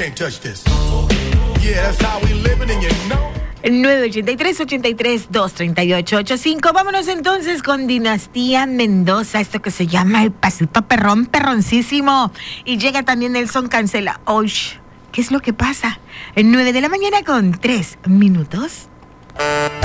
can't touch this. Yeah, that's how we living and you know. 983-83-238-85. Vámonos entonces con Dinastía Mendoza, esto que se llama El Pasito Perrón, perroncísimo. Y llega también Nelson Cancela. Osh, ¿qué es lo que pasa? 9 de la mañana con 3 minutos.